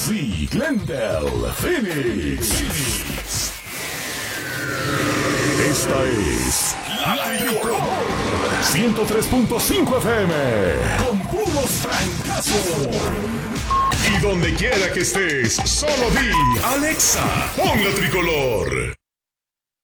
Boise, Glendale, Phoenix. Esta es La Tricolor 103.5 FM con puros francazos. Y donde quiera que estés, solo di Alexa, pon La Tricolor.